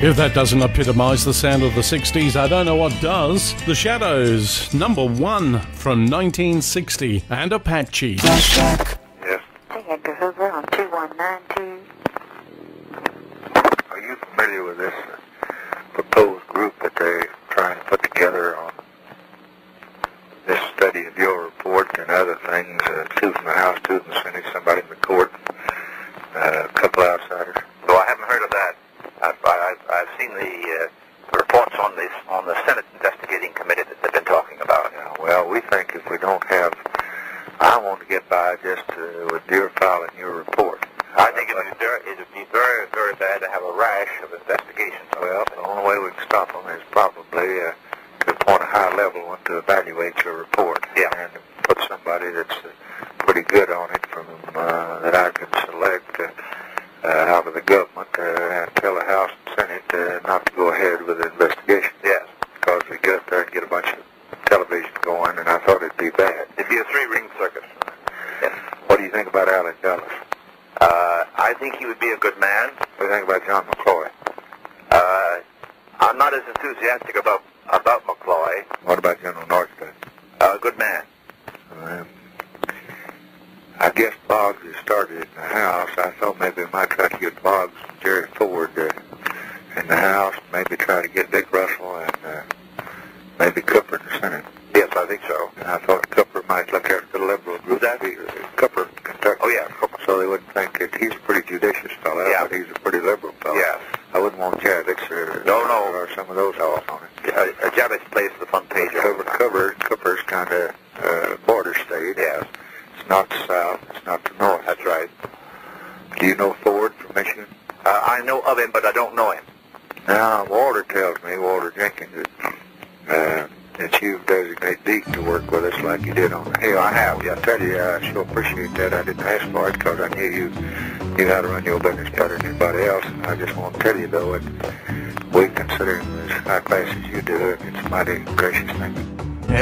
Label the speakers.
Speaker 1: If that doesn't epitomise the sound of the 60s, I don't know what does. The Shadows, #1 from 1960, and Apache.
Speaker 2: Yes.
Speaker 3: Hey, Edgar Hoover on 2192.
Speaker 2: Are you familiar with this proposed group that they're trying to put together on this study of your report and other things? Two from the House, two from the Senate, somebody in the court, a couple outsiders.
Speaker 4: No, I haven't heard of that. I've seen the reports on the Senate investigating committee that they've been talking about.
Speaker 2: Yeah, well, we think if we don't have, I want to get by just with deer filing your report.
Speaker 4: I think it would be very, very bad to have a rash of investigations.
Speaker 2: Well, the only way we can stop them is probably to appoint a high-level one to evaluate your report.
Speaker 4: Yeah.
Speaker 2: And put somebody that's pretty good on it from that I can select out of the government and tell the House and Senate not to go ahead with the investigation.
Speaker 4: Yes.
Speaker 2: Because we get up there and get a bunch of television going, and I thought it'd be bad.
Speaker 4: It'd be a three-ring circus. Yes.
Speaker 2: What do you think about Allen Dulles?
Speaker 4: I think he would be a good man.
Speaker 2: What do you think about John McCloy?
Speaker 4: I'm not as enthusiastic about McCloy.
Speaker 2: What about General Northcutt?
Speaker 4: A good man.
Speaker 2: I guess Boggs has started in the House. I thought maybe we might try to get Boggs and Jerry Ford in the House, maybe try to get Dick Russell and maybe Cooper in the Senate.
Speaker 4: Yes, I think so.
Speaker 2: And I thought Cooper might look after the liberal group.
Speaker 4: Who's that?
Speaker 2: Cooper, Kentucky.
Speaker 4: Oh, yeah, Cooper.
Speaker 2: So they wouldn't think that he's a pretty judicious fellow,
Speaker 4: Yeah.
Speaker 2: but he's a pretty liberal fellow.
Speaker 4: Yeah.
Speaker 2: I wouldn't want Javits or some of those off on it.
Speaker 4: Javits plays the front page.
Speaker 2: Cooper's kind of border state.
Speaker 4: Yes.
Speaker 2: It's not the South, it's not the North.
Speaker 4: That's right.
Speaker 2: Do you know Ford from Michigan?
Speaker 4: I know of him, but I don't know him.
Speaker 2: Now, Walter Jenkins, that you've designated Deke to work with us like you did on the Hill.
Speaker 4: I have, yes.
Speaker 2: I tell you, I sure appreciate that. I didn't ask for it because I knew you knew how to run your business better than anybody else. And I just want to tell you, though, that we consider him as high class as you do, and it's a mighty gracious thing.